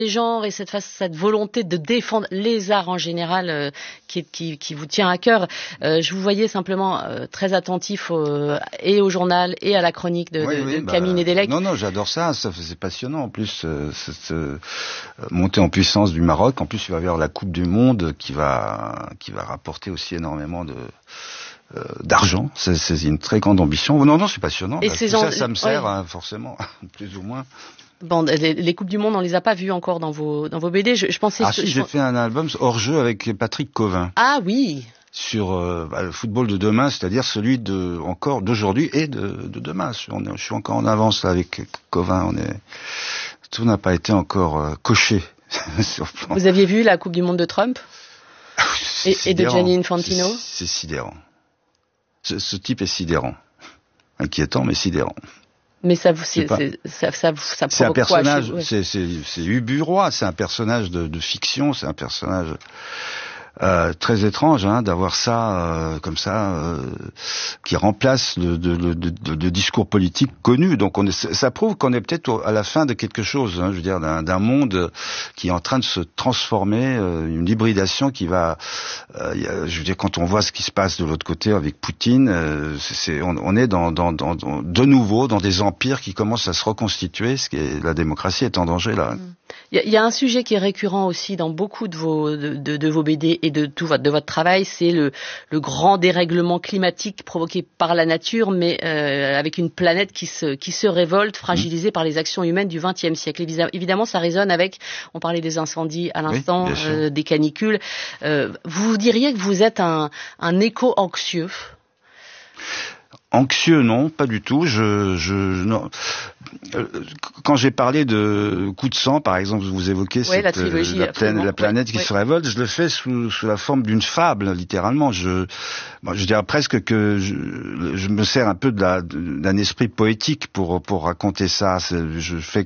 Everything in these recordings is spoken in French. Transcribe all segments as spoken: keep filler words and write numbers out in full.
des genres et cette, cette volonté de défendre les arts en général euh, qui, qui, qui vous tient à cœur. Euh, je vous voyais simplement euh, très attentif au, et au journal et à la chronique de, oui, de, oui, de bah, Camille Nédélec. Non, non, j'adore ça, ça c'est passionnant en plus, euh, cette euh, montée en puissance du Maroc. En plus, il va y avoir la Coupe du Monde qui va, qui va rapporter aussi énormément de... Euh, d'argent, c'est, c'est une très grande ambition. Non, non, c'est passionnant. Et Là, ces tout en... ça, ça me sert, ouais. hein, forcément, plus ou moins. Bon, les, les Coupes du Monde, on les a pas vues encore dans vos dans vos B D. Je, je pensais. Ah que, si, je... j'ai fait un album hors jeu avec Patrick Covin. Ah oui. Sur euh, bah, le football de demain, c'est-à-dire celui de encore d'aujourd'hui et de, de demain. On est, je suis encore en avance là avec Covin. On est, tout n'a pas été encore euh, coché. Sur le plan. Vous aviez vu la Coupe du Monde de Trump et, et de Gianni Infantino? C'est, c'est sidérant. Ce, ce type est sidérant, inquiétant mais sidérant. Mais ça vous, c'est, c'est, ça, ça, ça c'est un personnage, quoi, ouais. c'est, c'est, c'est Ubu Roi, c'est un personnage de, de fiction, c'est un personnage euh, très étrange hein, d'avoir ça euh, comme ça, euh, qui remplace le, de, de, de, de, de discours politique connu. Donc on est, ça prouve qu'on est peut-être à la fin de quelque chose, hein, je veux dire, d'un, d'un monde qui est en train de se transformer, euh, une hybridation qui va, euh, je veux dire, quand on voit ce qui se passe de l'autre côté avec Poutine, euh, c'est, c'est, on, on est dans, dans, dans, dans, de nouveau dans des empires qui commencent à se reconstituer, ce qui est, la démocratie est en danger là. Il y, y a un sujet qui est récurrent aussi dans beaucoup de vos de, de, de vos B D et de tout votre de votre travail, c'est le le grand dérèglement climatique provoqué par la nature, mais euh, avec une planète qui se qui se révolte, fragilisée mmh. par les actions humaines du vingtième siècle. Évidemment, ça résonne avec. On parlait des incendies à l'instant, oui, euh, des canicules. Euh, vous diriez que vous êtes un un éco anxieux? Anxieux, non, pas du tout. Je, je, non. Quand j'ai parlé de coup de sang, par exemple, vous évoquez ouais, cette, la, trilogie, la, planète, la planète ouais, qui ouais. se révolte, je le fais sous, sous la forme d'une fable, littéralement. Je, bon, je dirais presque que je, je me sers un peu de la, d'un esprit poétique pour, pour raconter ça. C'est, je fais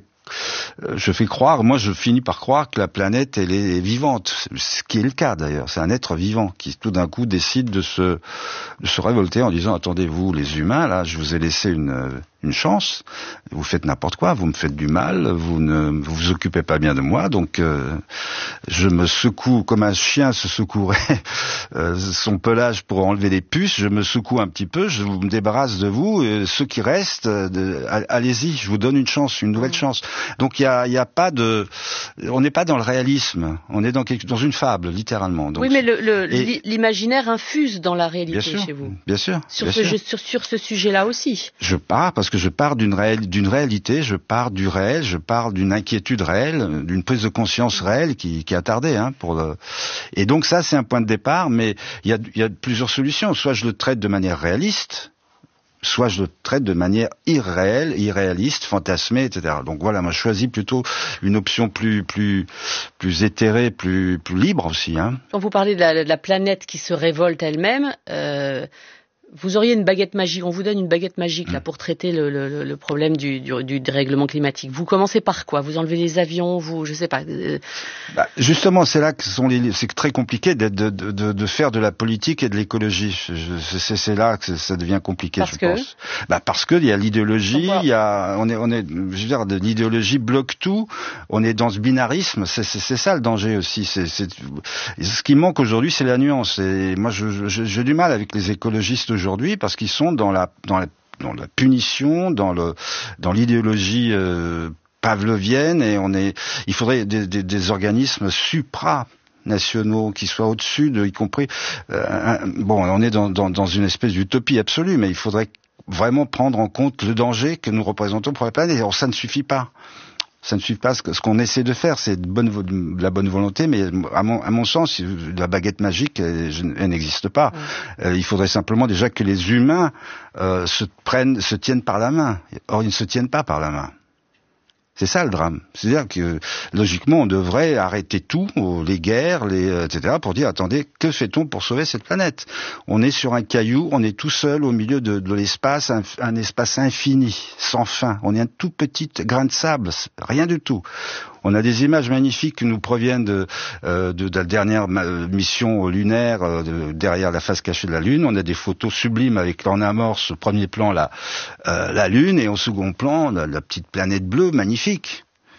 Je fais croire, moi je finis par croire que la planète elle est vivante, ce qui est le cas d'ailleurs, c'est un être vivant qui tout d'un coup décide de se, de se révolter en disant attendez vous les humains là, je vous ai laissé une, une chance, vous faites n'importe quoi, vous me faites du mal, vous ne vous, vous occupez pas bien de moi, donc euh, je me secoue comme un chien se secouerait euh, son pelage pour enlever les puces, je me secoue un petit peu, je me débarrasse de vous, et ceux qui restent, de, allez-y, je vous donne une chance, une nouvelle chance. Donc il y a, y a pas de, on n'est pas dans le réalisme, on est dans, quelque, dans une fable, littéralement. Donc, oui, mais le, le, et, l'imaginaire infuse dans la réalité bien sûr, chez vous. Bien sûr. Sur, bien ce, sûr. Sur, sur ce sujet-là aussi. Je pars parce que je pars d'une, réel, d'une réalité, je pars du réel, je pars d'une inquiétude réelle, d'une prise de conscience réelle qui, qui a tardé. Hein, pour le... Et donc ça, c'est un point de départ, mais il y a, y a plusieurs solutions. Soit je le traite de manière réaliste, soit je le traite de manière irréelle, irréaliste, fantasmée, et cetera. Donc voilà, moi je choisis plutôt une option plus plus plus éthérée, plus plus libre aussi. Hein. Quand vous parlez de la, de la planète qui se révolte elle-même, euh, vous auriez une baguette magique, on vous donne une baguette magique là pour traiter le, le, le problème du, du, du dérèglement climatique. Vous commencez par quoi? Vous enlevez les avions, vous, je sais pas. Euh... Bah, justement, c'est là que sont les, c'est très compliqué de, de, de, de faire de la politique et de l'écologie. Je, c'est, c'est là que ça devient compliqué, parce je que... pense. Bah parce que il y a l'idéologie, il y a, on est, on est, je veux dire, de l'idéologie bloque tout. On est dans ce binarisme. C'est, c'est, c'est ça le danger aussi. C'est, c'est, ce qui manque aujourd'hui, c'est la nuance. Et moi, je, je, j'ai du mal avec les écologistes aujourd'hui parce qu'ils sont dans la dans la dans la punition, dans le dans l'idéologie euh, pavlovienne et on est il faudrait des, des, des organismes supranationaux qui soient au-dessus de y compris euh, un, bon on est dans, dans dans une espèce d'utopie absolue mais il faudrait vraiment prendre en compte le danger que nous représentons pour la planète. Alors ça ne suffit pas. Ça ne suffit pas. Ce qu'on essaie de faire, c'est de, bonne, de la bonne volonté, mais à mon, à mon sens, la baguette magique, elle, elle n'existe pas. Ouais. Euh, il faudrait simplement déjà que les humains euh, se prennent, se tiennent par la main. Or, ils ne se tiennent pas par la main. C'est ça le drame. C'est-à-dire que logiquement, on devrait arrêter tout, les guerres, les et cetera, pour dire attendez, que fait-on pour sauver cette planète? On est sur un caillou, on est tout seul au milieu de, de l'espace, un, un espace infini, sans fin. On est un tout petit grain de sable, rien du tout. On a des images magnifiques qui nous proviennent de, euh, de, de la dernière mission lunaire euh, de, derrière la face cachée de la Lune. On a des photos sublimes avec en amorce, au premier plan, la, euh, la Lune, et au second plan, la, la petite planète bleue magnifique.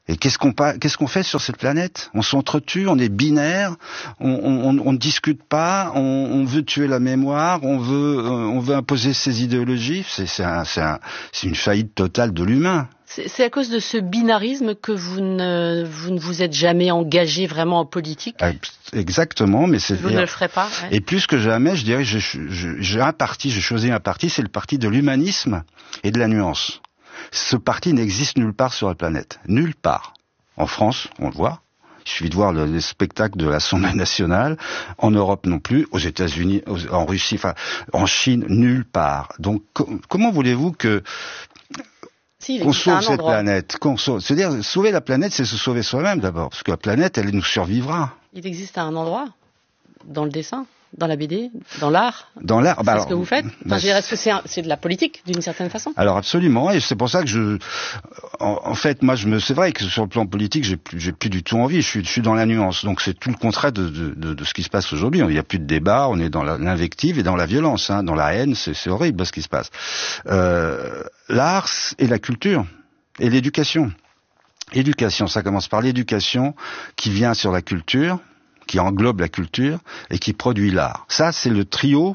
Et qu'est-ce qu'on qu'est-ce qu'on fait sur cette planète? On s'entretue, on est binaire, on, on, on ne discute pas, on, on veut tuer la mémoire, on veut, euh, on veut imposer ses idéologies. C'est, c'est, un, c'est, un, c'est une faillite totale de l'humain. C'est, c'est à cause de ce binarisme que vous ne, vous ne vous êtes jamais engagé vraiment en politique? Exactement, mais c'est. Vous ne le ferez pas. Ouais. Et plus que jamais, je dirais, j'ai, j'ai un parti, j'ai choisi un parti, c'est le parti de l'humanisme et de la nuance. Ce parti n'existe nulle part sur la planète. Nulle part. En France, on le voit. Il suffit de voir le, les spectacles de l'Assemblée nationale. En Europe non plus. Aux États-Unis, aux, en Russie, enfin, en Chine, nulle part. Donc, com- comment voulez-vous que si, qu'on sauve cette endroit. planète qu'on sauve, c'est-à-dire, sauver la planète, c'est se sauver soi-même d'abord. Parce que la planète, elle nous survivra. Il existe à un endroit, dans le dessin, dans la B D, dans l'art. Dans l'art, c'est bah ce alors, que vous faites. Enfin, bah, je dirais, est-ce que c'est, un, c'est de la politique d'une certaine façon? Alors absolument, et c'est pour ça que je, en, en fait, moi, je me, c'est vrai que sur le plan politique, j'ai plus, j'ai plus du tout envie. Je suis, je suis dans la nuance. Donc c'est tout le contraire de, de, de, de ce qui se passe aujourd'hui. Il n'y a plus de débat. On est dans la, l'invective et dans la violence, hein, dans la haine. C'est, c'est horrible ce qui se passe. Euh, l'art et la culture et l'éducation. Éducation, ça commence par l'éducation qui vient sur la culture, qui englobe la culture et qui produit l'art. Ça, c'est le trio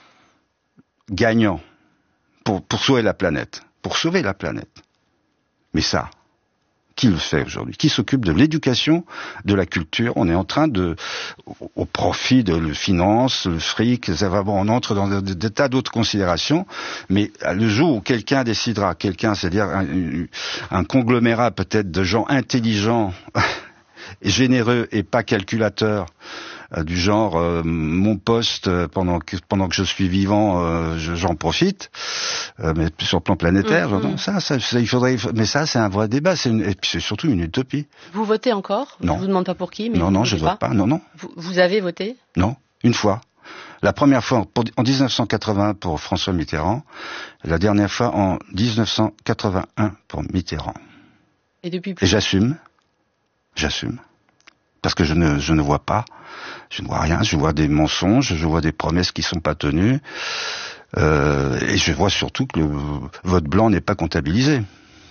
gagnant pour, pour sauver la planète. Pour sauver la planète. Mais ça, qui le fait aujourd'hui? Qui s'occupe de l'éducation, de la culture? On est en train de, au, au profit de la finance, le fric, ça va, bon, on entre dans des, des tas d'autres considérations, mais le jour où quelqu'un décidera, quelqu'un, c'est-à-dire un, un conglomérat peut-être de gens intelligents, généreux et pas calculateurs, euh, du genre euh, mon poste euh, pendant que pendant que je suis vivant, euh, je, j'en profite, euh, mais sur le plan planétaire, mmh, non, ça, ça, ça, il faudrait, mais ça, c'est un vrai débat, c'est une, et puis c'est surtout une utopie. Vous votez encore? Non. Je vous demande pas pour qui, mais non, vous non, je vote pas. pas. Non, non. Vous, vous avez voté? Non, une fois. La première fois pour, en dix-neuf cent quatre-vingts pour François Mitterrand, la dernière fois en dix-neuf cent quatre-vingt-un pour Mitterrand. Et depuis plus? Et j'assume, j'assume. Parce que je ne, je ne vois pas, je ne vois rien, je vois des mensonges, je vois des promesses qui sont pas tenues, euh, et je vois surtout que le vote blanc n'est pas comptabilisé.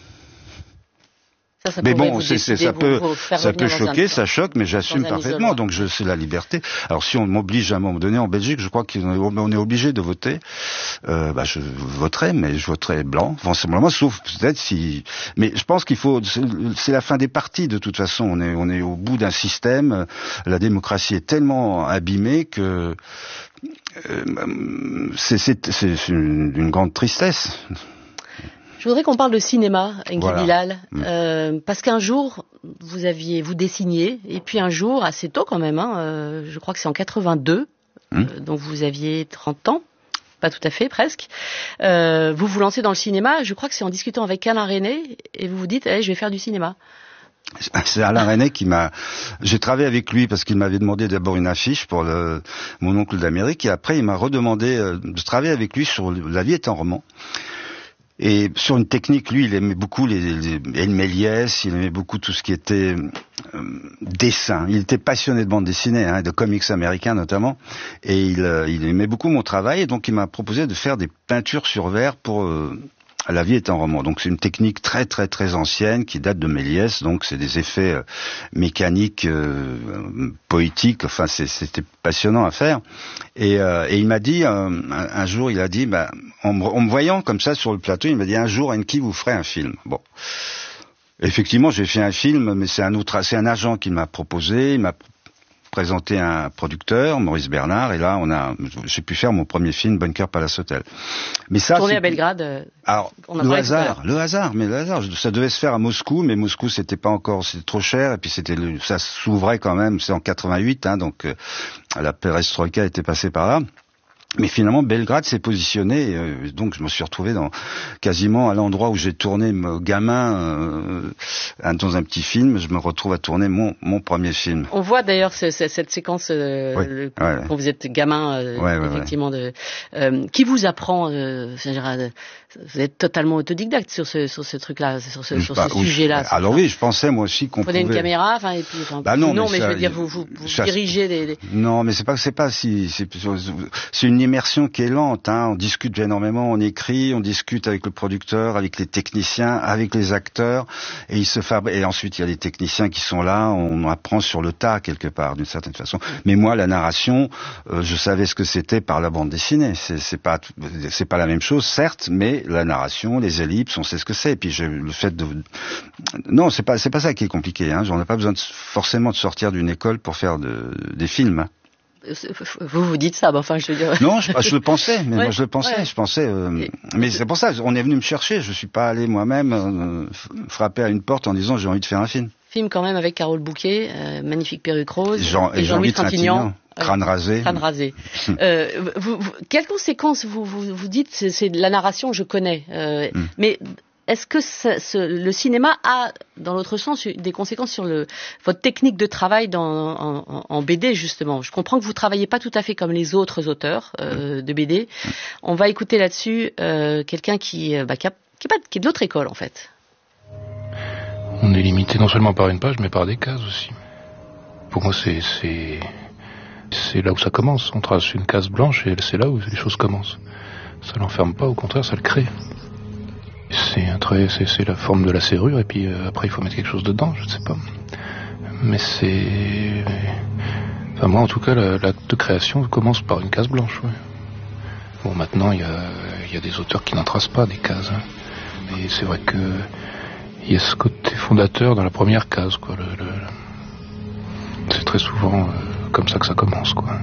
Ça, ça mais bon, vous c'est, c'est, ça vous, peut, vous ça peut choquer, un, ça choque, mais j'assume parfaitement. Donc, je, c'est la liberté. Alors, si on m'oblige à un moment donné en Belgique, je crois qu'on est obligé de voter. Euh, bah, je voterai, mais je voterai blanc, vraisemblablement, sauf peut-être si. Mais je pense qu'il faut. C'est, c'est la fin des partis de toute façon. On est, on est au bout d'un système. La démocratie est tellement abîmée que euh, c'est, c'est, c'est une, une grande tristesse. Je voudrais qu'on parle de cinéma, Enki voilà. Bilal, mmh. euh, parce qu'un jour, vous aviez, vous dessiniez, et puis un jour, assez tôt quand même, hein, euh, je crois que c'est en quatre-vingt-deux, mmh. euh, donc vous aviez trente ans, pas tout à fait, presque, euh, vous vous lancez dans le cinéma, je crois que c'est en discutant avec Alain Resnais, et vous vous dites, allez, je vais faire du cinéma. C'est Alain Resnais qui m'a... J'ai travaillé avec lui parce qu'il m'avait demandé d'abord une affiche pour le... mon oncle d'Amérique, et après il m'a redemandé euh, de travailler avec lui sur La vie est un roman. Et sur une technique, lui, il aimait beaucoup les, les El Méliès, il aimait beaucoup tout ce qui était euh, dessin. Il était passionné de bande dessinée, hein, de comics américains notamment, et il, euh, il aimait beaucoup mon travail, et donc il m'a proposé de faire des peintures sur verre pour... Euh, La vie est un roman. Donc c'est une technique très très très ancienne qui date de Méliès. Donc c'est des effets euh, mécaniques, euh, poétiques. Enfin c'est, c'était passionnant à faire. Et, euh, et il m'a dit euh, un, un jour, il a dit, bah, en, me, en me voyant comme ça sur le plateau, il m'a dit un jour, Enki, vous ferez un film. Bon. Effectivement, j'ai fait un film, mais c'est un autre, c'est un agent qui m'a proposé. Il m'a présenté un producteur, Maurice Bernard, et là, on a, j'ai pu faire mon premier film, Bunker Palace Hotel. Mais ça, tourné à Belgrade. Euh, alors, le hasard, le hasard, mais le hasard, ça devait se faire à Moscou, mais Moscou, c'était pas encore, c'était trop cher, et puis c'était, le, ça s'ouvrait quand même, c'est en quatre-vingt-huit, hein, donc euh, la perestroïka était passée par là. Mais finalement, Belgrade s'est positionné, euh, donc je me suis retrouvé dans quasiment à l'endroit où j'ai tourné gamin euh, dans un petit film. Je me retrouve à tourner mon mon premier film. On voit d'ailleurs ce, ce, cette séquence euh, oui, le, ouais, quand vous êtes gamin, euh, ouais, ouais, effectivement, ouais. de euh, qui vous apprend. Euh, vous êtes totalement autodidacte sur ce sur ce truc-là, sur ce sur bah, ce oui, sujet-là. Alors oui, je pensais moi aussi qu'on vous prenez pouvait... une caméra, enfin et puis. Enfin, bah non, non, mais, mais ça, je veux dire, vous vous, vous ça, dirigez les, les. Non, mais c'est pas c'est pas si c'est c'est une une immersion qui est lente. Hein. On discute énormément, on écrit, on discute avec le producteur, avec les techniciens, avec les acteurs, et il se fab... et ensuite il y a les techniciens qui sont là. On apprend sur le tas quelque part, d'une certaine façon. Mais moi, la narration, euh, je savais ce que c'était par la bande dessinée. C'est, c'est pas, c'est pas la même chose, certes, mais la narration, les ellipses, on sait ce que c'est. Et puis je, le fait de, non, c'est pas, c'est pas ça qui est compliqué. Hein. On n'a pas besoin de, forcément de sortir d'une école pour faire de, des films. Vous vous dites ça, bah, enfin je veux dire. Non, je, je le pensais, mais ouais, moi je le pensais, ouais. je pensais. Euh, mais c'est pour ça, on est venu me chercher. Je suis pas allé moi-même euh, frapper à une porte en disant j'ai envie de faire un film. Film quand même avec Carole Bouquet, euh, magnifique perruque rose, Jean, et Jean-Louis Trintignant, crâne rasé. Crâne rasé. euh, vous, vous, quelles conséquences vous vous, vous dites c'est, c'est de la narration, je connais, euh, mm. mais est-ce que ça, ce, le cinéma a, dans l'autre sens, des conséquences sur le, votre technique de travail dans, en, en B D, justement? Je comprends que vous travaillez pas tout à fait comme les autres auteurs euh, de B D. On va écouter là-dessus euh, quelqu'un qui, bah, qui, a, qui, est pas, qui est de l'autre école, en fait. On est limité non seulement par une page, mais par des cases aussi. Pour moi, c'est, c'est, c'est là où ça commence. On trace une case blanche et c'est là où les choses commencent. Ça l'enferme pas, au contraire, ça le crée. C'est un trait, c'est, c'est la forme de la serrure, et puis euh, après il faut mettre quelque chose dedans, je ne sais pas. Mais c'est... Enfin moi en tout cas, la, l'acte de création commence par une case blanche, ouais. Bon maintenant il y a, y a des auteurs qui n'en tracent pas des cases, hein. Et c'est vrai que il y a ce côté fondateur dans la première case, quoi. Le, le... C'est très souvent euh, comme ça que ça commence, quoi.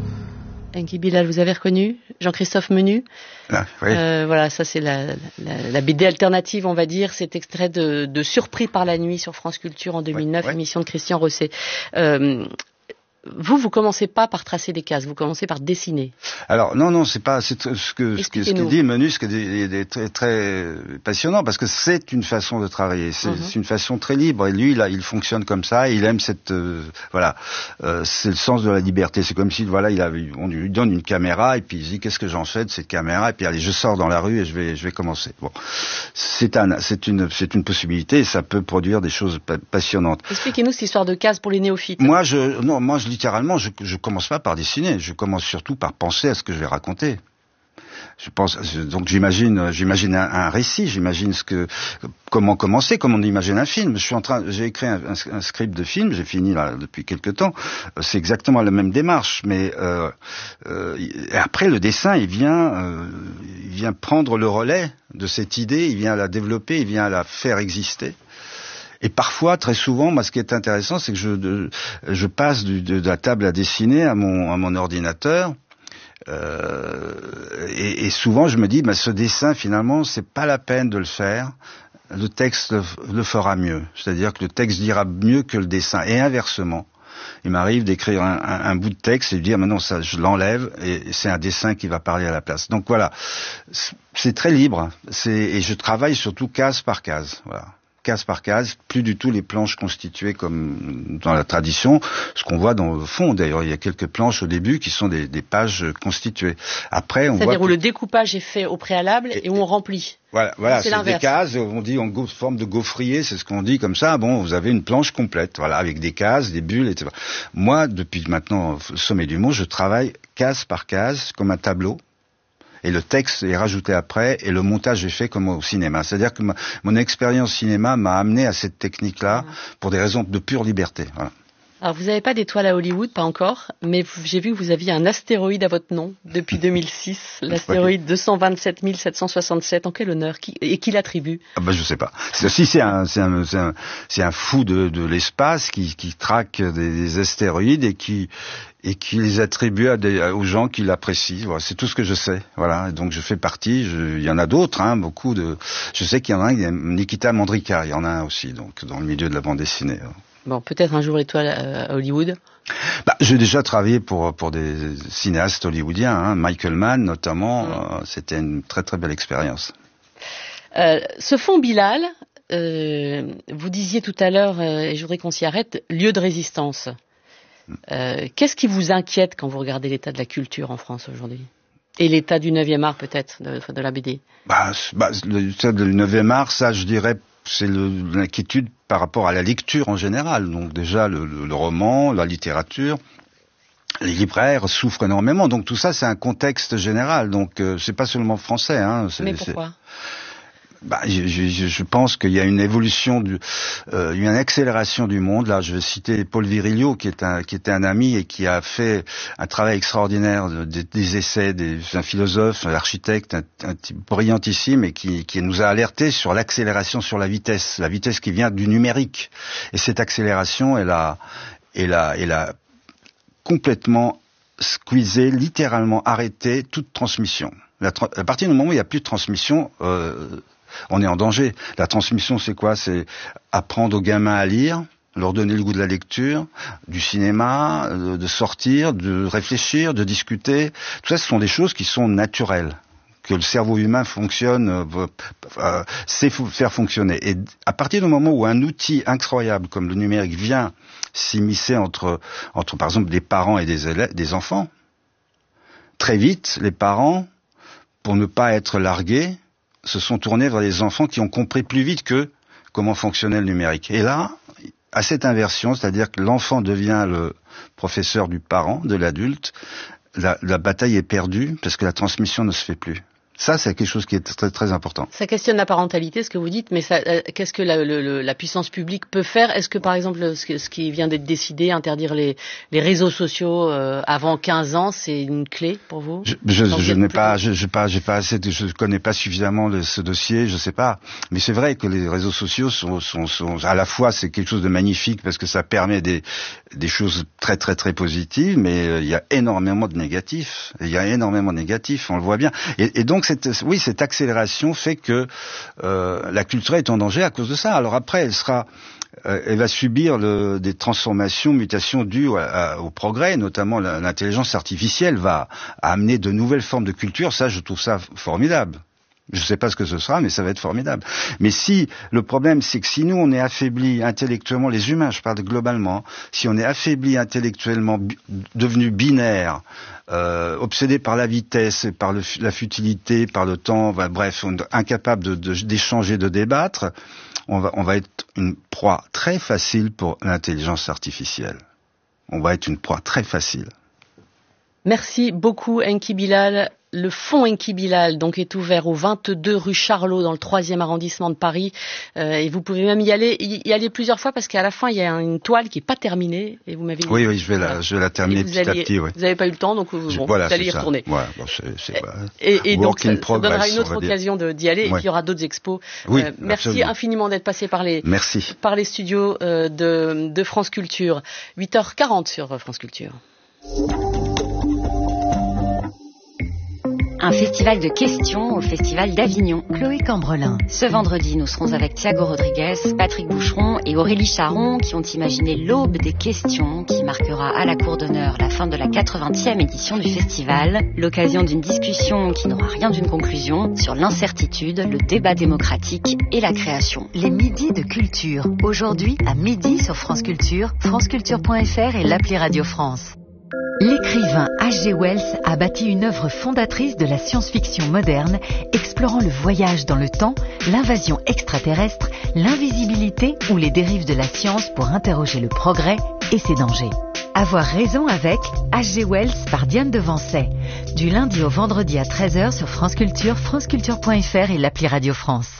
Enki Bilal, vous avez reconnu Jean-Christophe Menu. Ah, oui. euh, voilà, ça c'est la, la, la B D alternative, on va dire. Cet extrait de, de Surpris par la nuit sur France Culture en deux mille neuf, ouais, ouais. Émission de Christian Rosset. Euh, Vous, vous commencez pas par tracer des cases, vous commencez par dessiner. Alors non, non, c'est pas c'est ce que ce que ce qu'il dit Menu, ce qui est, est très très passionnant parce que c'est une façon de travailler, c'est, mm-hmm. c'est une façon très libre et lui là, il fonctionne comme ça, et il aime cette euh, voilà, euh, c'est le sens de la liberté. C'est comme si voilà, il a, on lui donne une caméra et puis il se dit qu'est-ce que j'en fais de cette caméra et puis allez, je sors dans la rue et je vais je vais commencer. Bon, c'est un c'est une c'est une possibilité et ça peut produire des choses pa- passionnantes. Expliquez-nous cette histoire de cases pour les néophytes. Moi je non, moi je littéralement, je, je commence pas par dessiner. Je commence surtout par penser à ce que je vais raconter. Je pense, donc j'imagine, j'imagine un, un récit, j'imagine ce que, comment commencer, comment on imagine un film. Je suis en train, j'ai écrit un, un, un script de film, j'ai fini là depuis quelque temps. C'est exactement la même démarche, mais euh, euh, après le dessin, il vient, euh, il vient prendre le relais de cette idée, il vient la développer, il vient la faire exister. Et parfois, très souvent, moi, ce qui est intéressant, c'est que je, de, je passe du, de, de la table à dessiner à mon, à mon ordinateur, euh, et, et souvent, je me dis, bah, ce dessin, finalement, c'est pas la peine de le faire. Le texte le, le fera mieux. C'est-à-dire que le texte dira mieux que le dessin. Et inversement, il m'arrive d'écrire un, un, un bout de texte et de dire, maintenant, ça, je l'enlève, et c'est un dessin qui va parler à la place. Donc voilà, c'est très libre. C'est, et je travaille surtout case par case. Voilà. Case par case, plus du tout les planches constituées comme dans la tradition, ce qu'on voit dans le fond. D'ailleurs, il y a quelques planches au début qui sont des, des pages constituées. Après, on C'est-à-dire voit où que... le découpage est fait au préalable et, et où on remplit. Voilà, voilà, c'est, c'est des cases. On dit en forme de gaufrier, c'est ce qu'on dit comme ça. Bon, vous avez une planche complète, voilà, avec des cases, des bulles, et cetera. Moi, depuis maintenant le sommet du monde, je travaille case par case comme un tableau. Et le texte est rajouté après, et le montage est fait comme au cinéma. C'est-à-dire que ma, mon expérience cinéma m'a amené à cette technique-là pour des raisons de pure liberté. Voilà. Alors, vous n'avez pas d'étoile à Hollywood, pas encore, mais j'ai vu que vous aviez un astéroïde à votre nom depuis deux mille six, l'astéroïde deux cent vingt-sept mille sept cent soixante-sept. En quel honneur qui, et qui l'attribue? Ah ben, je sais pas. C'est, si c'est un, c'est un, c'est un, c'est un fou de, de l'espace qui, qui traque des, des astéroïdes et qui, et qui les attribue à des, aux gens qui l'apprécient. Voilà, c'est tout ce que je sais. Voilà, donc je fais partie. Je, il y en a d'autres, hein, beaucoup de. Je sais qu'il y en a un, il y a Nikita Mandrika, il y en a un aussi, donc dans le milieu de la bande dessinée. Bon, peut-être un jour l'étoile à Hollywood. Bah, j'ai déjà travaillé pour pour des cinéastes hollywoodiens, hein, Michael Mann notamment. Mmh. Euh, c'était une très très belle expérience. Euh, ce fond Bilal, euh, vous disiez tout à l'heure, euh, et je voudrais qu'on s'y arrête, lieu de résistance. Euh, qu'est-ce qui vous inquiète quand vous regardez l'état de la culture en France aujourd'hui? Et l'état du neuvième art peut-être, de, de la B D? Bah, bah, l'état du neuvième art, ça je dirais, c'est le, l'inquiétude par rapport à la lecture en général. Donc déjà le, le, le roman, la littérature, les libraires souffrent énormément. Donc tout ça, c'est un contexte général. Donc euh, c'est pas seulement français. Hein, c'est, Mais pourquoi ? Bah, je, je, je pense qu'il y a une évolution, du, euh, une accélération du monde. Là, je vais citer Paul Virilio, qui est un, qui était un ami et qui a fait un travail extraordinaire, de, des, des essais, des, un philosophe, un architecte, un, un type brillantissime, et qui, qui nous a alertés sur l'accélération, sur la vitesse, la vitesse qui vient du numérique. Et cette accélération, elle a, elle a, elle a complètement squeezé, littéralement arrêté toute transmission. La tra- à partir du moment où il n'y a plus de transmission, euh, on est en danger. La transmission, c'est quoi ? C'est apprendre aux gamins à lire, leur donner le goût de la lecture, du cinéma, de sortir, de réfléchir, de discuter. Tout ça, ce sont des choses qui sont naturelles, que le cerveau humain fonctionne, euh, euh, sait faire fonctionner. Et à partir du moment où un outil incroyable comme le numérique vient s'immiscer entre, entre par exemple, des parents et des élèves, des enfants, très vite, les parents, pour ne pas être largués, se sont tournés vers les enfants qui ont compris plus vite que comment fonctionnait le numérique. Et là, à cette inversion, c'est-à-dire que l'enfant devient le professeur du parent, de l'adulte, la, la bataille est perdue parce que la transmission ne se fait plus. Ça, c'est quelque chose qui est très, très important. Ça questionne la parentalité, ce que vous dites, mais ça, euh, qu'est-ce que la, le, la puissance publique peut faire ? Est-ce que, par exemple, ce, ce qui vient d'être décidé, interdire les, les réseaux sociaux euh, avant quinze ans, c'est une clé pour vous ? Je, je, je n'ai pas, je, je pas, j'ai pas assez, de, je connais pas suffisamment le, ce dossier, je sais pas. Mais c'est vrai que les réseaux sociaux sont, sont, sont, à la fois, c'est quelque chose de magnifique parce que ça permet des, des choses très, très, très positives, mais euh, il y a énormément de négatifs. Il y a énormément de négatifs, on le voit bien. Et, et donc, Cette, oui, cette accélération fait que euh, la culture est en danger à cause de ça. Alors après, elle sera, euh, elle va subir le, des transformations, mutations dues à, à, au progrès, notamment la, l'intelligence artificielle va amener de nouvelles formes de culture. Ça, je trouve ça formidable. Je ne sais pas ce que ce sera, mais ça va être formidable. Mais si, le problème, c'est que si nous, on est affaiblis intellectuellement, les humains, je parle globalement, si on est affaiblis intellectuellement, bi- devenus binaires, euh, obsédés par la vitesse, et par le, la futilité, par le temps, bah, bref, on est incapable de, de, d'échanger, de débattre, on va, on va être une proie très facile pour l'intelligence artificielle. On va être une proie très facile. Merci beaucoup, Enki Bilal. Le fonds Enki Bilal donc est ouvert au vingt-deux rue Charlot dans le troisième arrondissement de Paris euh, et vous pouvez même y aller y aller plusieurs fois parce qu'à la fin il y a une toile qui est pas terminée et vous m'avez dit oui oui je vais la je vais la terminer petit alliez, à petit. Oui. Vous n'avez pas eu le temps donc bon, voilà, vous allez y ça. retourner. Voilà, bon, c'est, c'est, bah, et, et donc ça, progress, ça donnera une autre occasion de, d'y aller ouais. Et puis il y aura d'autres expos. Oui, euh, merci absolument. Infiniment d'être passé par les merci. par les studios euh, de de France Culture. huit heures quarante sur France Culture. Un festival de questions au Festival d'Avignon. Chloé Cambrelin. Ce vendredi, nous serons avec Thiago Rodriguez, Patrick Boucheron et Aurélie Charon qui ont imaginé l'aube des questions qui marquera à la cour d'honneur la fin de la quatre-vingtième édition du festival. L'occasion d'une discussion qui n'aura rien d'une conclusion sur l'incertitude, le débat démocratique et la création. Les midis de culture. Aujourd'hui, à midi sur France Culture, franceculture point f r et l'appli Radio France. L'écrivain H G Wells a bâti une œuvre fondatrice de la science-fiction moderne, explorant le voyage dans le temps, l'invasion extraterrestre, l'invisibilité ou les dérives de la science pour interroger le progrès et ses dangers. Avoir raison avec H G Wells par Diane Devancey. Du lundi au vendredi à treize heures sur France Culture, franceculture point f r et l'appli Radio France.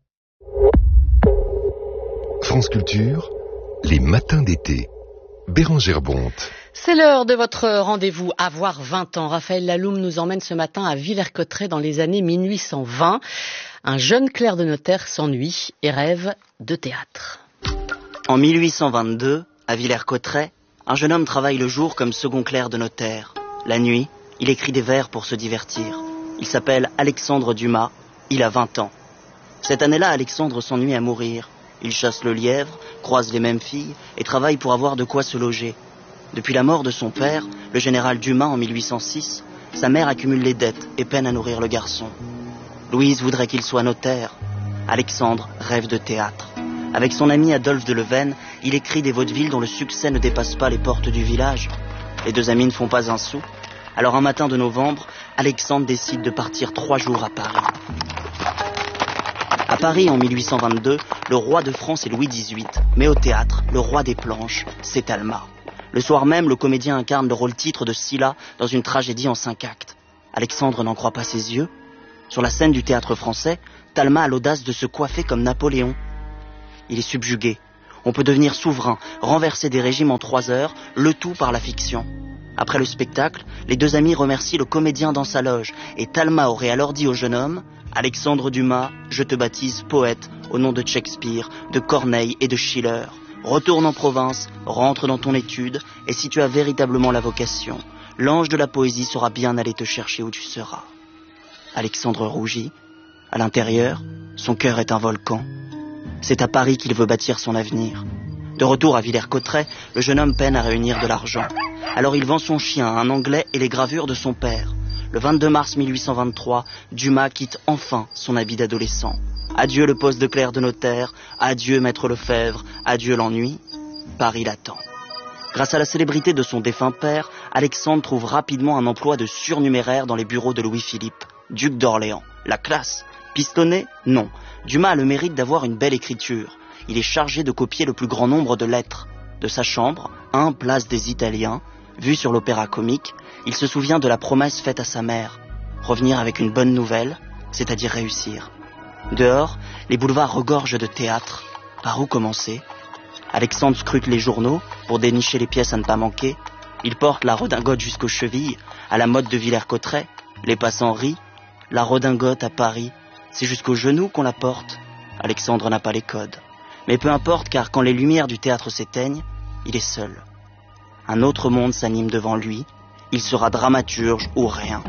France Culture, les matins d'été. Bérangère Bonte. C'est l'heure de votre rendez-vous Avoir vingt ans. Raphaël Laloum nous emmène ce matin à Villers-Cotterêts dans les années mille huit cent vingt. Un jeune clerc de notaire s'ennuie et rêve de théâtre. En mille huit cent vingt-deux, à Villers-Cotterêts, un jeune homme travaille le jour comme second clerc de notaire. La nuit, il écrit des vers pour se divertir. Il s'appelle Alexandre Dumas, il a vingt ans. Cette année-là, Alexandre s'ennuie à mourir. Il chasse le lièvre, croise les mêmes filles et travaille pour avoir de quoi se loger. Depuis la mort de son père, le général Dumas en mille huit cent six, sa mère accumule les dettes et peine à nourrir le garçon. Louise voudrait qu'il soit notaire. Alexandre rêve de théâtre. Avec son ami Adolphe de Leven, il écrit des vaudevilles dont le succès ne dépasse pas les portes du village. Les deux amis ne font pas un sou. Alors un matin de novembre, Alexandre décide de partir trois jours à Paris. À Paris, en mille huit cent vingt-deux, le roi de France est Louis dix-huit. Mais au théâtre, le roi des planches, c'est Talma. Le soir même, le comédien incarne le rôle titre de Scylla dans une tragédie en cinq actes. Alexandre n'en croit pas ses yeux. Sur la scène du théâtre français, Talma a l'audace de se coiffer comme Napoléon. Il est subjugué. On peut devenir souverain, renverser des régimes en trois heures, le tout par la fiction. Après le spectacle, les deux amis remercient le comédien dans sa loge, et Talma aurait alors dit au jeune homme « Alexandre Dumas, je te baptise poète au nom de Shakespeare, de Corneille et de Schiller. Retourne en province, rentre dans ton étude, et si tu as véritablement la vocation, l'ange de la poésie saura bien aller te chercher où tu seras. » Alexandre rougit. À l'intérieur, son cœur est un volcan. C'est à Paris qu'il veut bâtir son avenir. De retour à Villers-Cotterêts, le jeune homme peine à réunir de l'argent. Alors il vend son chien à un Anglais et les gravures de son père. Le vingt-deux mars mille huit cent vingt-trois, Dumas quitte enfin son habit d'adolescent. Adieu le poste de clerc de notaire, adieu maître Lefebvre, adieu l'ennui. Paris l'attend. Grâce à la célébrité de son défunt père, Alexandre trouve rapidement un emploi de surnuméraire dans les bureaux de Louis-Philippe, duc d'Orléans. La classe. Pistonné? Non. Dumas a le mérite d'avoir une belle écriture. Il est chargé de copier le plus grand nombre de lettres. De sa chambre, un place des Italiens, vu sur l'opéra comique, il se souvient de la promesse faite à sa mère. Revenir avec une bonne nouvelle, c'est-à-dire réussir. Dehors, les boulevards regorgent de théâtre. Par où commencer? Alexandre scrute les journaux pour dénicher les pièces à ne pas manquer. Il porte la redingote jusqu'aux chevilles, à la mode de Villers-Cotterêts. Les passants rient. La redingote à Paris, c'est jusqu'aux genoux qu'on la porte. Alexandre n'a pas les codes. Mais peu importe, car quand les lumières du théâtre s'éteignent, il est seul. Un autre monde s'anime devant lui. Il sera dramaturge ou rien.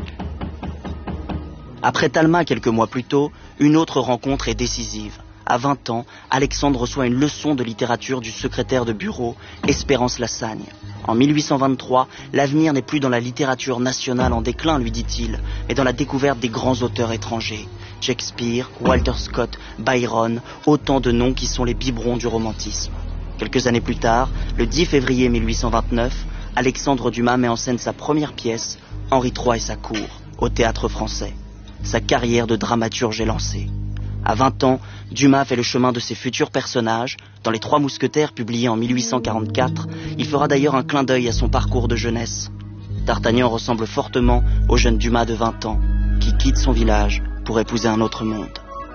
Après Talma, quelques mois plus tôt, une autre rencontre est décisive. À vingt ans, Alexandre reçoit une leçon de littérature du secrétaire de bureau, Espérance Lassagne. En mille huit cent vingt-trois, l'avenir n'est plus dans la littérature nationale en déclin, lui dit-il, mais dans la découverte des grands auteurs étrangers. Shakespeare, Walter Scott, Byron, autant de noms qui sont les biberons du romantisme. Quelques années plus tard, le dix février mille huit cent vingt-neuf, Alexandre Dumas met en scène sa première pièce, Henri trois et sa cour, au Théâtre Français. Sa carrière de dramaturge est lancée. À vingt ans, Dumas fait le chemin de ses futurs personnages. Dans Les Trois Mousquetaires, publié en mille huit cent quarante-quatre, il fera d'ailleurs un clin d'œil à son parcours de jeunesse. D'Artagnan ressemble fortement au jeune Dumas de vingt ans, qui quitte son village pour épouser un autre monde.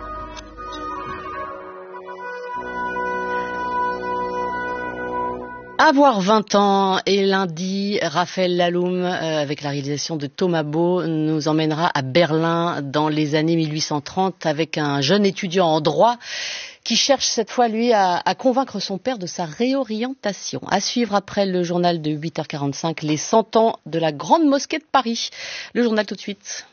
Avoir vingt ans, et lundi, Raphaël Laloum, euh, avec la réalisation de Thomas Beau, nous emmènera à Berlin dans les années mille huit cent trente avec un jeune étudiant en droit qui cherche cette fois, lui, à, à convaincre son père de sa réorientation. À suivre après le journal de huit heures quarante-cinq, les cent ans de la Grande Mosquée de Paris. Le journal tout de suite.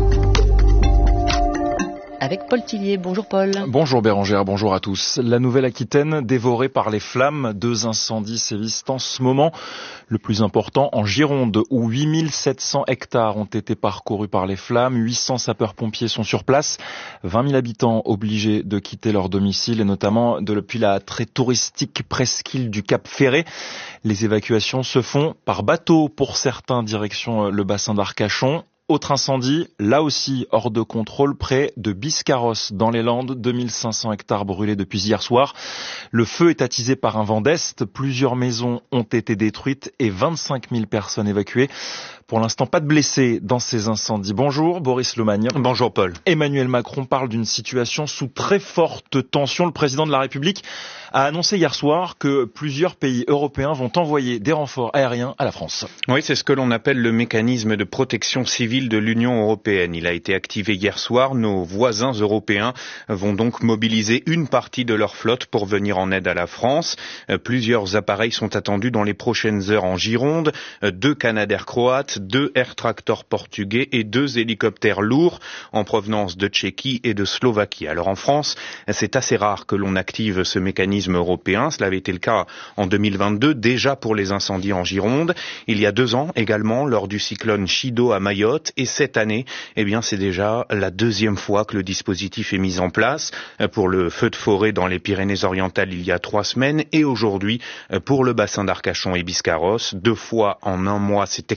Avec Paul Tillier. Bonjour Paul. Bonjour Bérangère, bonjour à tous. La Nouvelle-Aquitaine dévorée par les flammes. Deux incendies sévissent en ce moment. Le plus important en Gironde, où huit mille sept cents hectares ont été parcourus par les flammes. huit cents sapeurs-pompiers sont sur place. vingt mille habitants obligés de quitter leur domicile, et notamment depuis la très touristique presqu'île du Cap Ferré. Les évacuations se font par bateau pour certains, direction le bassin d'Arcachon. Autre incendie, là aussi hors de contrôle, près de Biscarrosse, dans les Landes, deux mille cinq cents hectares brûlés depuis hier soir. Le feu est attisé par un vent d'est, plusieurs maisons ont été détruites et vingt-cinq mille personnes évacuées. Pour l'instant, pas de blessés dans ces incendies. Bonjour Boris Lomagne. Bonjour Paul. Emmanuel Macron parle d'une situation sous très forte tension. Le président de la République a annoncé hier soir que plusieurs pays européens vont envoyer des renforts aériens à la France. Oui, c'est ce que l'on appelle le mécanisme de protection civile de l'Union européenne. Il a été activé hier soir. Nos voisins européens vont donc mobiliser une partie de leur flotte pour venir en aide à la France. Plusieurs appareils sont attendus dans les prochaines heures en Gironde. Deux Canadair croates, deux Air Tractor portugais et deux hélicoptères lourds en provenance de Tchéquie et de Slovaquie. Alors en France, c'est assez rare que l'on active ce mécanisme européen. Cela avait été le cas en deux mille vingt-deux, déjà pour les incendies en Gironde. Il y a deux ans également, lors du cyclone Chido à Mayotte. Et cette année, eh bien, c'est déjà la deuxième fois que le dispositif est mis en place. Pour le feu de forêt dans les Pyrénées-Orientales il y a trois semaines et aujourd'hui pour le bassin d'Arcachon et Biscarrosse. Deux fois en un mois, c'est exceptionnel.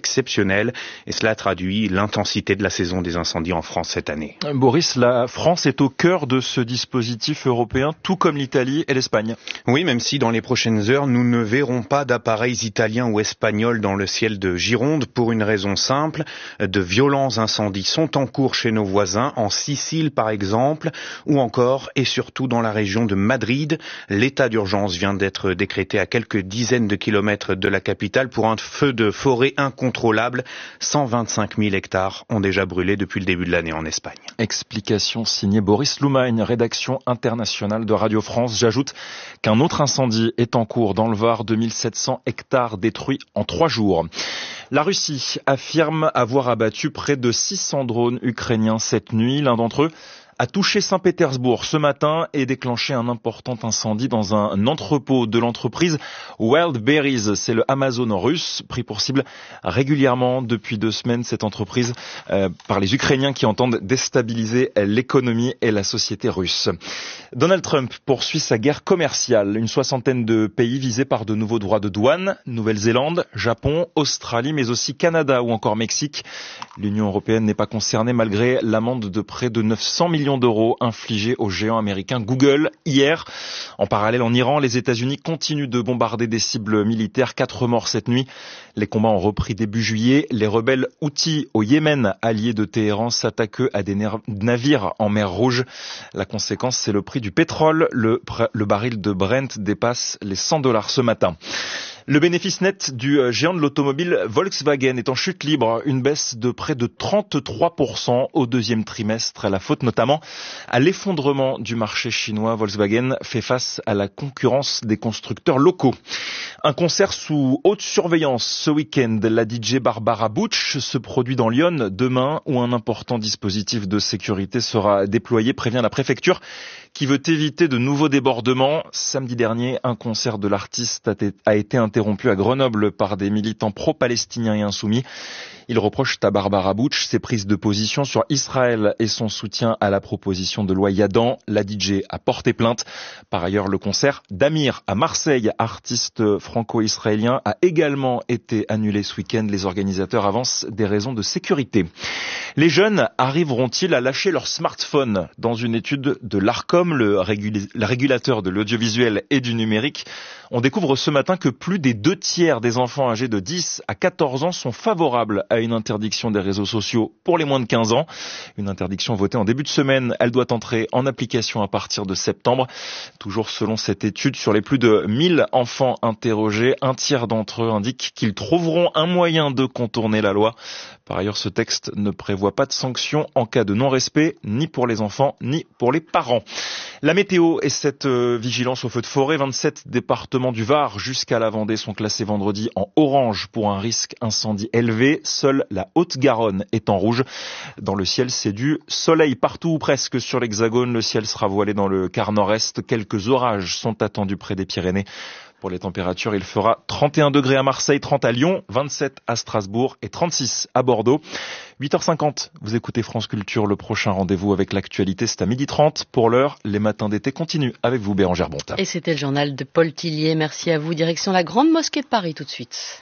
exceptionnelle et cela traduit l'intensité de la saison des incendies en France cette année. Boris, la France est au cœur de ce dispositif européen, tout comme l'Italie et l'Espagne. Oui, même si dans les prochaines heures, nous ne verrons pas d'appareils italiens ou espagnols dans le ciel de Gironde pour une raison simple. De violents incendies sont en cours chez nos voisins, en Sicile par exemple, ou encore et surtout dans la région de Madrid. L'état d'urgence vient d'être décrété à quelques dizaines de kilomètres de la capitale pour un feu de forêt incontrôlable. cent vingt-cinq mille hectares ont déjà brûlé depuis le début de l'année en Espagne. Explication signée Boris Loumagne, rédaction internationale de Radio France. J'ajoute qu'un autre incendie est en cours dans le Var, deux mille sept cents hectares détruits en trois jours. La Russie affirme avoir abattu près de six cents drones ukrainiens cette nuit. L'un d'entre eux a touché Saint-Pétersbourg ce matin et déclenché un important incendie dans un entrepôt de l'entreprise Wildberries. C'est le Amazon russe, pris pour cible régulièrement depuis deux semaines, cette entreprise, euh, par les Ukrainiens qui entendent déstabiliser l'économie et la société russe. Donald Trump poursuit sa guerre commerciale. Une soixantaine de pays visés par de nouveaux droits de douane. Nouvelle-Zélande, Japon, Australie, mais aussi Canada ou encore Mexique. L'Union européenne n'est pas concernée malgré l'amende de près de neuf cents millions d'euros infligés au géant américain Google hier. En parallèle, en Iran, les États-Unis continuent de bombarder des cibles militaires. Quatre morts cette nuit. Les combats ont repris début juillet. Les rebelles Houthis au Yémen, alliés de Téhéran, s'attaquent à des navires en mer Rouge. La conséquence, c'est le prix du pétrole. Le, le baril de Brent dépasse les cent dollars ce matin. Le bénéfice net du géant de l'automobile Volkswagen est en chute libre, une baisse de près de trente-trois pour cent au deuxième trimestre. La faute notamment à l'effondrement du marché chinois. Volkswagen fait face à la concurrence des constructeurs locaux. Un concert sous haute surveillance ce week-end. La D J Barbara Butch se produit dans Lyon demain où un important dispositif de sécurité sera déployé, prévient la préfecture qui veut éviter de nouveaux débordements. Samedi dernier, un concert de l'artiste a été interrompu à Grenoble par des militants pro-palestiniens et insoumis. Ils reprochent à Barbara Butch ses prises de position sur Israël et son soutien à la proposition de loi Yadan. La D J a porté plainte. Par ailleurs, le concert d'Amir à Marseille, artiste franco-israélien, a également été annulé ce week-end. Les organisateurs avancent des raisons de sécurité. Les jeunes arriveront-ils à lâcher leur smartphone? Dans une étude de l'Arcom, le, régul- le régulateur de l'audiovisuel et du numérique, on découvre ce matin que plus des deux tiers des enfants âgés de dix à quatorze ans sont favorables à une interdiction des réseaux sociaux pour les moins de quinze ans. Une interdiction votée en début de semaine. Elle doit entrer en application à partir de septembre. Toujours selon cette étude, sur les plus de mille enfants interrogés, un tiers d'entre eux indiquent qu'ils trouveront un moyen de contourner la loi. Par ailleurs, ce texte ne prévoit pas de sanctions en cas de non-respect, ni pour les enfants, ni pour les parents. La météo et cette euh, vigilance au feu de forêt, vingt-sept départements du Var jusqu'à la Vendée sont classés vendredi en orange pour un risque incendie élevé. Seule la Haute-Garonne est en rouge. Dans le ciel, c'est du soleil partout ou presque sur l'Hexagone. Le ciel sera voilé dans le quart nord-est. Quelques orages sont attendus près des Pyrénées. Pour les températures, il fera trente et un degrés à Marseille, trente à Lyon, vingt-sept à Strasbourg et trente-six à Bordeaux. huit heures cinquante, vous écoutez France Culture. Le prochain rendez-vous avec l'actualité, c'est à midi trente. Pour l'heure, les matins d'été continuent avec vous, Bérangère Bonta. Et c'était le journal de Paul Tillier. Merci à vous. Direction la Grande Mosquée de Paris tout de suite.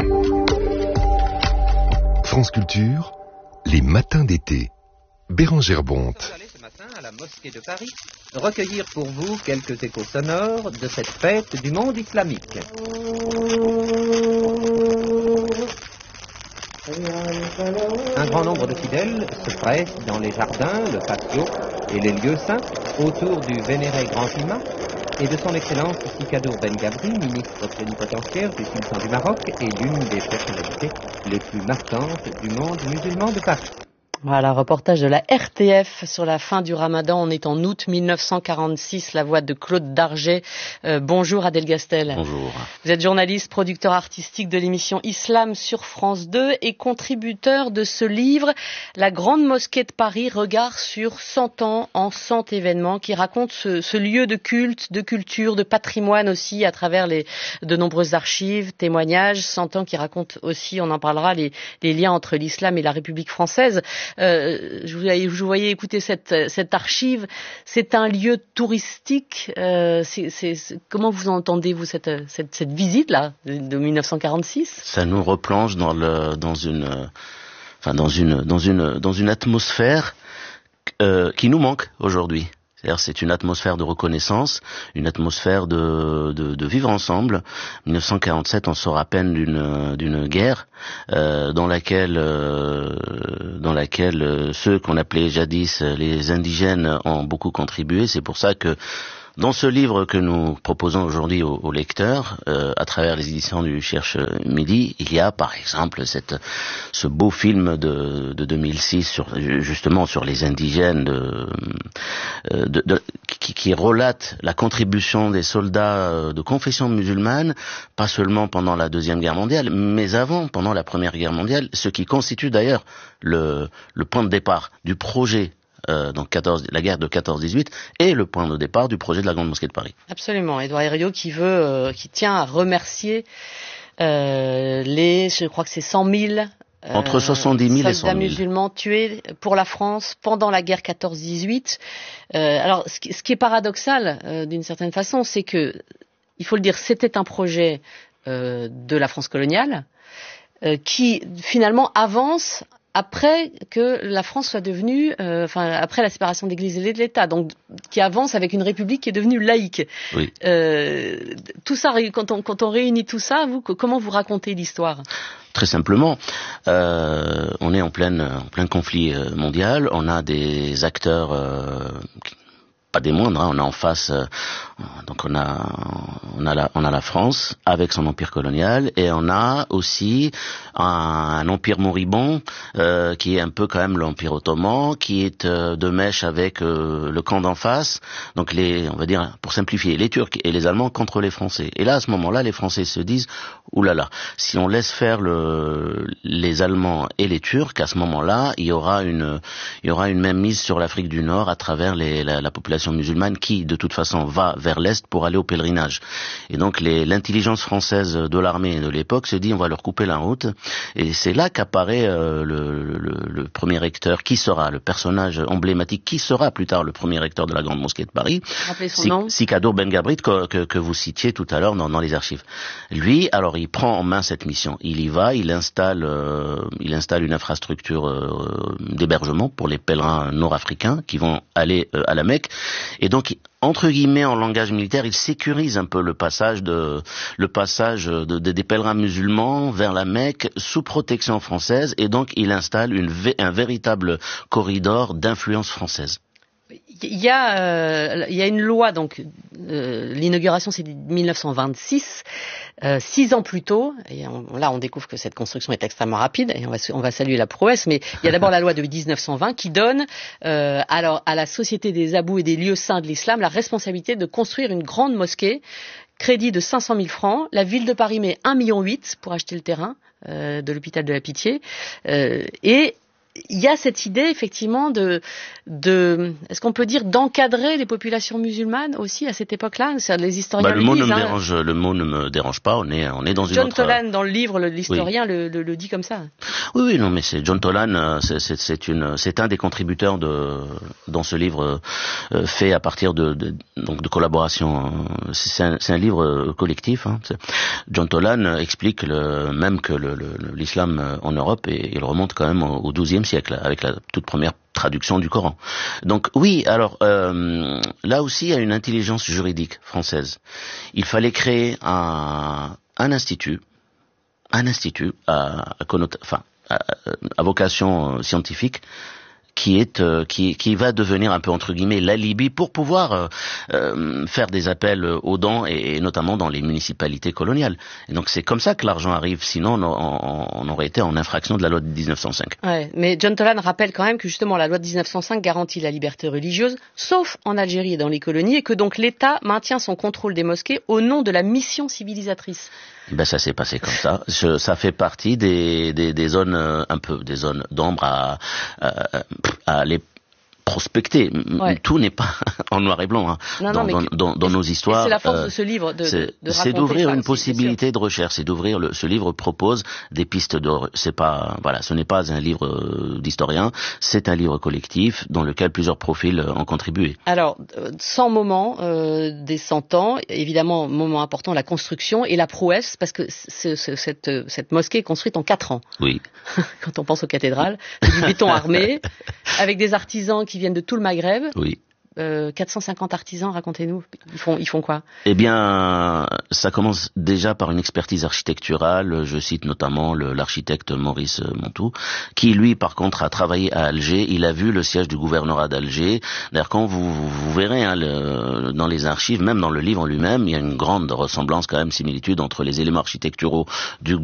France Culture, les matins d'été. Bérangère Bonte. À la mosquée de Paris, recueillir pour vous quelques échos sonores de cette fête du monde islamique. Un grand nombre de fidèles se pressent dans les jardins, le patio et les lieux saints autour du vénéré grand imam et de son excellence Sikadour Ben Gabri, ministre plénipotentiaire du sultan du Maroc et l'une des personnalités les plus marquantes du monde musulman de Paris. Voilà, reportage de la R T F sur la fin du Ramadan. On est en août mille neuf cent quarante-six, la voix de Claude Darget. Euh, bonjour Adèle Gastel. Bonjour. Vous êtes journaliste, producteur artistique de l'émission Islam sur France deux et contributeur de ce livre, La Grande Mosquée de Paris, regard sur cent ans en cent événements, qui raconte ce, ce lieu de culte, de culture, de patrimoine aussi, à travers les, de nombreuses archives, témoignages, cent ans qui racontent aussi, on en parlera, les, les liens entre l'islam et la République française. Euh, je, vous, je vous voyais écouter cette, cette archive. C'est un lieu touristique. Euh, c'est, c'est, c'est, comment vous entendez, vous, cette, cette, cette visite-là de mille neuf cent quarante-six? Ça nous replonge dans, le, dans, une, enfin, dans, une, dans, une, dans une atmosphère euh, qui nous manque aujourd'hui. C'est-à-dire, c'est une atmosphère de reconnaissance, une atmosphère de, de, de vivre ensemble. mille neuf cent quarante-sept, on sort à peine d'une, d'une guerre euh, dans laquelle, euh, dans laquelle euh, ceux qu'on appelait jadis les indigènes ont beaucoup contribué. C'est pour ça que dans ce livre que nous proposons aujourd'hui aux, aux lecteurs, euh, à travers les éditions du Cherche Midi, il y a par exemple cette, ce beau film de, de deux mille six sur, justement sur les indigènes, de, de, de, qui, qui relate la contribution des soldats de confession musulmane, pas seulement pendant la Deuxième Guerre mondiale, mais avant, pendant la Première Guerre mondiale, ce qui constitue d'ailleurs le, le point de départ du projet. Euh, donc quatorze, la guerre de quatorze dix-huit est le point de départ du projet de la Grande Mosquée de Paris. Absolument. Édouard Herriot qui veut, euh, qui tient à remercier euh, les, je crois que c'est cent mille euh, entre soixante-dix mille et cent soldats mille musulmans tués pour la France pendant la guerre quatorze dix-huit. Euh, alors, ce qui, ce qui est paradoxal euh, d'une certaine façon, c'est que, il faut le dire, c'était un projet euh, de la France coloniale euh, qui finalement avance après que la France soit devenue, euh, enfin après la séparation de l'Église et de l'État, donc qui avance avec une république qui est devenue laïque. Oui. Euh, tout ça, quand on, quand on réunit tout ça, vous, comment vous racontez l'histoire? Très simplement, euh, on est en plein, en plein conflit mondial, on a des acteurs euh, pas des moindres, hein, on a en face, euh, donc on a, on a la, on a la France avec son empire colonial, et on a aussi un, un empire moribond euh, qui est un peu quand même l'empire ottoman, qui est euh, de mèche avec euh, le camp d'en face. Donc les, on va dire, pour simplifier, les Turcs et les Allemands contre les Français. Et là, à ce moment-là, les Français se disent, oulala, si on laisse faire le, les Allemands et les Turcs, à ce moment-là, il y aura une, il y aura une même mise sur l'Afrique du Nord à travers les, la, la population musulmane qui, de toute façon, va vers l'Est pour aller au pèlerinage. Et donc, les, l'intelligence française de l'armée de l'époque se dit, on va leur couper la route. Et c'est là qu'apparaît euh, le, le, le premier recteur, qui sera le personnage emblématique, qui sera plus tard le premier recteur de la Grande Mosquée de Paris, Sikadour Ben Gabrit, que, que, que vous citiez tout à l'heure dans, dans les archives. Lui, alors, il prend en main cette mission. Il y va, il installe, euh, il installe une infrastructure euh, d'hébergement pour les pèlerins nord-africains qui vont aller euh, à la Mecque. Et donc, entre guillemets, en langage militaire, il sécurise un peu le passage de, le passage de, de, des pèlerins musulmans vers la Mecque sous protection française, et donc il installe une, un véritable corridor d'influence française. Il y a, euh, il y a une loi, donc euh, l'inauguration c'est mille neuf cent vingt-six, euh, six ans plus tôt, et on, là on découvre que cette construction est extrêmement rapide, et on va, on va saluer la prouesse, mais il y a d'abord la loi de dix-neuf cent vingt qui donne euh, alors à la Société des Abous et des lieux saints de l'islam la responsabilité de construire une grande mosquée, crédit de cinq cent mille francs, la ville de Paris met un virgule huit million pour acheter le terrain euh, de l'hôpital de la Pitié, euh, et il y a cette idée effectivement de, de, est-ce qu'on peut dire d'encadrer les populations musulmanes aussi à cette époque-là? Les historiens bah, le, mot disent, ne me hein. dérange, le mot ne me dérange pas. On est, on est dans John une autre. John Toland dans le livre, l'historien oui. le, le, le dit comme ça. Oui, oui, non, mais c'est John Toland, c'est, c'est, c'est une, c'est un des contributeurs de, dans ce livre euh, fait à partir de, de donc de collaboration. C'est un, c'est un livre collectif. Hein. John Toland explique le, même que le, le, l'islam en Europe, et il remonte quand même au douzième siècle, avec la toute première traduction du Coran. Donc oui, alors euh, là aussi il y a une intelligence juridique française. Il fallait créer un, un institut, un institut à, à, connota- enfin, à, à vocation scientifique, qui est euh, qui qui va devenir un peu entre guillemets l'alibi pour pouvoir euh, euh, faire des appels aux dons, et, et notamment dans les municipalités coloniales. Et donc c'est comme ça que l'argent arrive, sinon on, on, on aurait été en infraction de la loi de dix-neuf cent cinq. Ouais, mais John Toland rappelle quand même que justement la loi de dix-neuf cent cinq garantit la liberté religieuse, sauf en Algérie et dans les colonies, et que donc l'État maintient son contrôle des mosquées au nom de la mission civilisatrice. Ben ça s'est passé comme ça. Je, ça fait partie des, des, des zones euh, un peu des zones d'ombre à, à, à les prospecter. Ouais. Tout n'est pas en noir et blanc hein, non, dans, non, dans, dans, dans nos histoires. C'est la force euh, de ce livre, de, c'est, de, de c'est d'ouvrir une aussi, possibilité de recherche. C'est d'ouvrir. Le, ce livre propose des pistes de. C'est pas voilà, ce n'est pas un livre d'historien. C'est un livre collectif dans lequel plusieurs profils ont contribué. Alors, cent moments euh, des cent ans, évidemment, moment important, la construction et la prouesse, parce que c'est, c'est, cette, cette mosquée est construite en quatre ans. Oui. Quand on pense aux cathédrales, c'est du béton armé, avec des artisans qui viennent de tout le Maghreb. Oui. Euh, quatre cent cinquante artisans, racontez-nous. Ils font, ils font quoi? Eh bien, ça commence déjà par une expertise architecturale. Je cite notamment le, l'architecte Maurice Montou, qui lui, par contre, a travaillé à Alger. Il a vu le siège du gouvernorat d'Alger. D'ailleurs, quand vous, vous, vous verrez hein, le, dans les archives, même dans le livre en lui-même, il y a une grande ressemblance, quand même, similitude entre les éléments architecturaux du